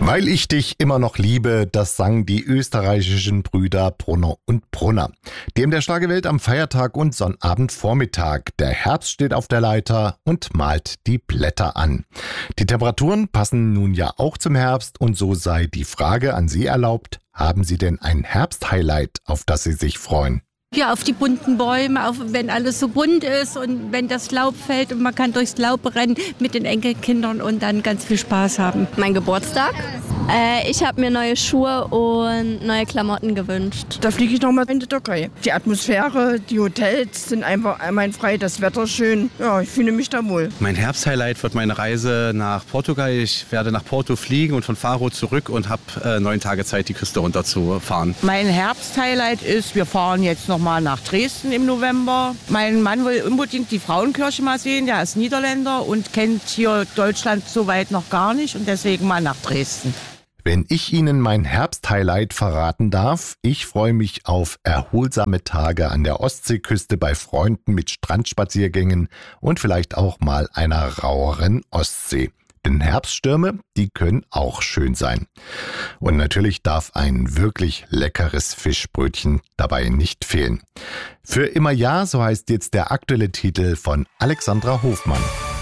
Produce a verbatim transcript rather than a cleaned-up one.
Weil ich dich immer noch liebe, das sangen die österreichischen Brüder Brunner und Brunner. Dem der starke Welt am Feiertag und Sonnabendvormittag. Der Herbst steht auf der Leiter und malt die Blätter an. Die Temperaturen passen nun ja auch zum Herbst und so sei die Frage an Sie erlaubt, haben Sie denn ein Herbsthighlight, auf das Sie sich freuen? Ja, auf die bunten Bäume, auf, wenn alles so bunt ist und wenn das Laub fällt und man kann durchs Laub rennen mit den Enkelkindern und dann ganz viel Spaß haben. Mein Geburtstag. Äh, ich habe mir neue Schuhe und neue Klamotten gewünscht. Da fliege ich nochmal in die Türkei. Die Atmosphäre, die Hotels sind einfach einwandfrei, das Wetter schön. Ja, ich fühle mich da wohl. Mein Herbsthighlight wird meine Reise nach Portugal. Ich werde nach Porto fliegen und von Faro zurück und habe äh, neun Tage Zeit, die Küste runterzufahren. Mein Herbsthighlight ist, wir fahren jetzt noch mal nach Dresden im November. Mein Mann will unbedingt die Frauenkirche mal sehen. Der ist Niederländer und kennt hier Deutschland soweit noch gar nicht und deswegen mal nach Dresden. Wenn ich Ihnen mein Herbsthighlight verraten darf, ich freue mich auf erholsame Tage an der Ostseeküste bei Freunden mit Strandspaziergängen und vielleicht auch mal einer raueren Ostsee. Denn Herbststürme, die können auch schön sein. Und natürlich darf ein wirklich leckeres Fischbrötchen dabei nicht fehlen. Für immer ja, so heißt jetzt der aktuelle Titel von Alexandra Hofmann.